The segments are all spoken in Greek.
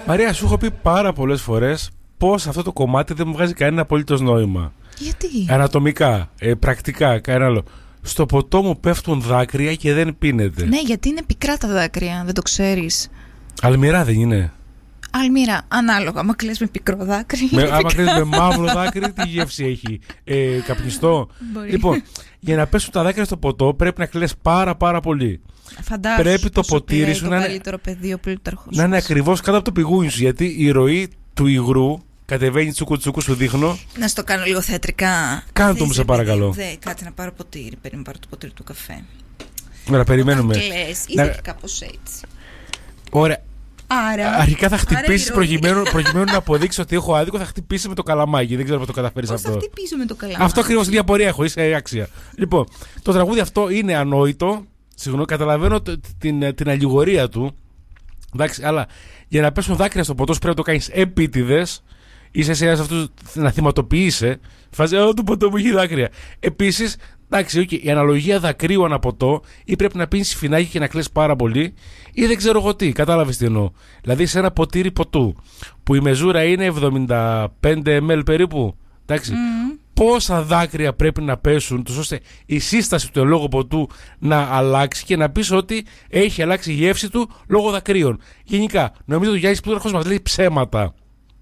Μαρία, σου έχω πει πάρα πολλές φορές πως αυτό το κομμάτι δεν μου βγάζει κανένα απολύτως νόημα. Γιατί? Ανατομικά, πρακτικά, κανένα άλλο. Στο ποτό μου πέφτουν δάκρυα και δεν πίνεται. Ναι, γιατί είναι πικρά τα δάκρυα, δεν το ξέρεις. Αλμυρά δεν είναι? Αλμύρα, ανάλογα. Άμα κλαις με πικρό δάκρυ. Άμα κλαις με μαύρο δάκρυ, τι γεύση έχει? Καπνιστό. Λοιπόν, για να πέσουν τα δάκρυα στο ποτό πρέπει να κλαις πάρα πολύ. Φαντάσου. Πρέπει το ποτήρι σου να είναι ακριβώς κάτω από το πηγούνι σου. Γιατί η ροή του υγρού κατεβαίνει τσούκου, σου δείχνω. Να στο κάνω λίγο θεατρικά. Κάνε το μου, σε παρακαλώ. Κάτσε να πάρω ποτήρι. Πρέπει να πάρω το ποτήρι του καφέ. Ωραία, περιμένουμε. Ή κάπως έτσι. Ωραία. Άρα, αρχικά θα χτυπήσεις προκειμένου να αποδείξεις ότι έχω άδικο, θα χτυπήσεις με το καλαμάκι. Δεν ξέρω πώς το καταφέρεις αυτό. Θα χτυπήσω με το καλαμάκι. Αυτό ακριβώς η διαπορία έχω, είσαι άξια. Λοιπόν, το τραγούδι αυτό είναι ανόητο. Συγγνώμη, καταλαβαίνω την αλληγορία του. Εντάξει, αλλά για να πέσουν δάκρυα στο ποτό σου πρέπει να το κάνεις επίτηδες. Είσαι σε ένας αυτούς να θυματοποιείσαι. Φάζει, το ποτό μου έχει δάκρυα. Επίσης, εντάξει, η αναλογία δακρύου ανά ποτό, ή πρέπει να πίνεις φινάκι και να κλαις πάρα πολύ, ή δεν ξέρω εγώ τι. Κατάλαβες τι εννοώ? Δηλαδή, σε ένα ποτήρι ποτού που η μεζούρα είναι 75 ml περίπου. Εντάξει. Πόσα δάκρυα πρέπει να πέσουν, ώστε η σύσταση του ελόγου ποτού να αλλάξει και να πεις ότι έχει αλλάξει η γεύση του λόγω δακρύων. Γενικά, νομίζω ότι ο Γιάννης Πλούταρχος μας λέει ψέματα.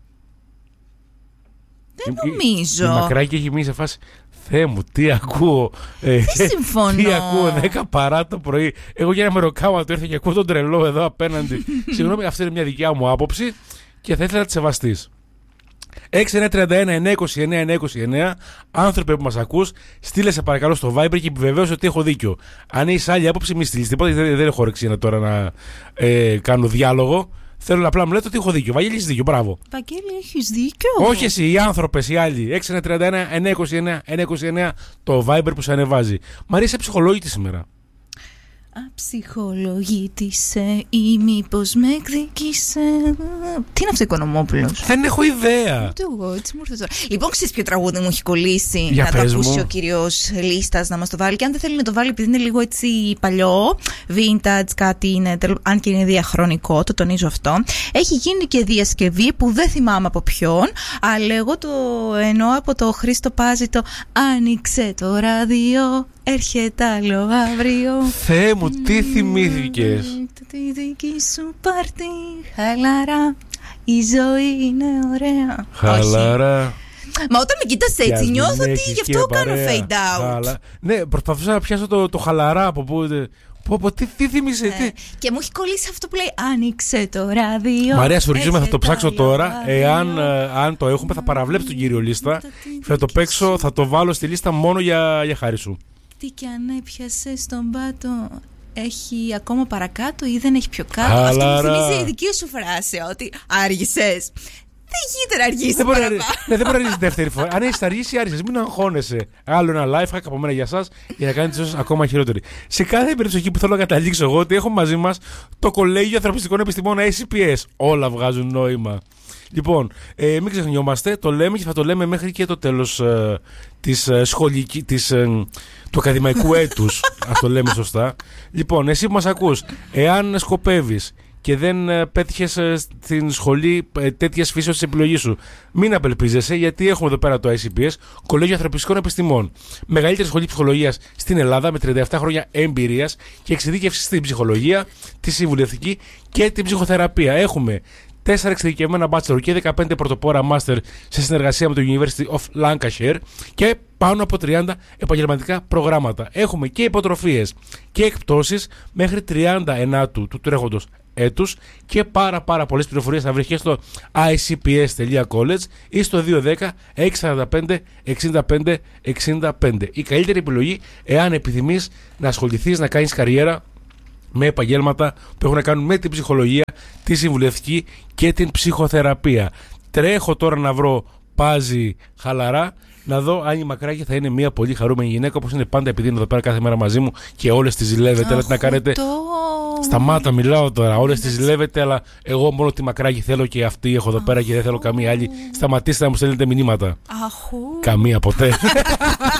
Δεν νομίζω. Η Μακράκη έχει μείνει σε φάση. Θεέ μου, τι ακούω. Δεν συμφωνώ. Τι ακούω 10 παρά το πρωί. Εγώ για ένα μεροκάμα του ήρθα και ακούω τον τρελό εδώ απέναντι. Συγγνώμη, αυτή είναι μια δικιά μου άποψη και θα ήθελα να τη σεβαστείς. 6-9-31-929-929. Άνθρωπε που μας ακούς, στείλε σε παρακαλώ στο Viber και επιβεβαίωσε ότι έχω δίκιο. Αν έχεις άλλη άποψη, μη στείλεις τίποτα, δεν έχω όρεξη τώρα να κάνω διάλογο. Θέλω απλά να μου λέτε ότι έχω δίκιο. Βαγγέλη, έχεις δίκιο, μπράβο. Βαγγέλη, έχεις δίκιο. Όχι εσύ, οι άνθρωπες, οι άλλοι. 6-9-31-929-929, το Viber που σε ανεβάζει. Μαρία, είσαι ψυχολόγητη σήμερα. Αψυχολογήτησε ή μήπως με εκδικήσε? Τι είναι αυτό, Οικονομόπουλος? Δεν έχω ιδέα. Ούτε εγώ, έτσι μου ήρθε τώρα. Λοιπόν, ξέρεις ποιο τραγούδι μου έχει κολλήσει? Για να το ακούσει μου. ο κύριος Λίστας να μας το βάλει. Και αν δεν θέλει να το βάλει, επειδή είναι λίγο έτσι παλιό, vintage, κάτι είναι, αν και είναι διαχρονικό, το τονίζω αυτό. Έχει γίνει και διασκευή που δεν θυμάμαι από ποιον, αλλά εγώ το εννοώ από το Χρήστο Πάζη, το άνοιξε το ράδιο. Έρχεται άλλο αύριο. Θεέ μου, τι θυμήθηκες? Τη δική σου πάρτι, χαλαρά. Η ζωή είναι ωραία. Χαλαρά. Μα όταν με κοίτας έτσι, νιώθω ότι γι' αυτό κάνω fade out. Ναι, προσπαθούσα να πιάσω το χαλαρά από πού. Τι θύμισε, τι. Και μου έχει κολλήσει αυτό που λέει άνοιξε το ράδιο. Μαρία, σφυριζούμε, θα το ψάξω τώρα. Αν το έχουμε, θα παραβλέψω τον κύριο Λίστα. Θα το παίξω, θα το βάλω στη λίστα μόνο για χάρη σου. Τι κι αν έπιασε στον πάτο, έχει ακόμα παρακάτω ή δεν έχει πιο κάτω? Χαλαρά. Αυτό μου θυμίζει η δική σου φράση, ότι άργησες. Δεν γίνεται να αργήσεις παραπάνω. Δεν μπορεί να αργήσεις δεύτερη φορά. Αν έχεις αργήσει, άργησες. Μην αγχώνεσαι. Άλλο ένα life hack από μένα για εσάς, για να κάνετε τη ζωή σας ακόμα χειρότερη. Σε κάθε περίπτωση που θέλω να καταλήξω εγώ, ότι έχω μαζί μας το Κολέγιο Ανθρωπιστικών Επιστημών ACPS. Όλα βγάζουν νόημα. Λοιπόν, μην ξεχνιόμαστε, το λέμε και θα το λέμε μέχρι και το τέλος του ακαδημαϊκού έτους. Ας το λέμε σωστά. Λοιπόν, εσύ που μας ακούς, εάν σκοπεύεις και δεν πέτυχες στην σχολή τέτοιας φύσεως της επιλογής σου, μην απελπίζεσαι, γιατί έχουμε εδώ πέρα το ICPS, Κολέγιο Ανθρωπιστικών Επιστημών. Μεγαλύτερη σχολή ψυχολογίας στην Ελλάδα, με 37 χρόνια εμπειρίας και εξειδίκευση στην ψυχολογία, τη συμβουλευτική και την ψυχοθεραπεία. Έχουμε 4 εξειδικευμένα bachelor και 15 πρωτοπόρα master σε συνεργασία με το University of Lancashire και πάνω από 30 επαγγελματικά προγράμματα. Έχουμε και υποτροφίες και εκπτώσεις μέχρι 30 του τρέχοντος έτους και πάρα πολλές πληροφορίες θα βρεις και στο icps.college ή στο 210-645-65-65. Η καλύτερη επιλογή εάν επιθυμείς να ασχοληθείς, να κάνεις καριέρα με επαγγέλματα που έχουν να κάνουν με την ψυχολογία, τη συμβουλευτική και την ψυχοθεραπεία. Τρέχω τώρα να βρω Πάζη χαλαρά, να δω αν η Μακράκη θα είναι μια πολύ χαρούμενη γυναίκα, όπως είναι πάντα, επειδή είναι εδώ πέρα κάθε μέρα μαζί μου και όλες τις ζηλεύετε. Αλλά τι να κάνετε. Σταμάτα, μιλάω τώρα. Όλες τις ζηλεύετε, αλλά εγώ μόνο τη Μακράκη θέλω και αυτή έχω εδώ πέρα και δεν θέλω καμία άλλη. Σταματήστε να μου στέλνετε μηνύματα. Καμία ποτέ.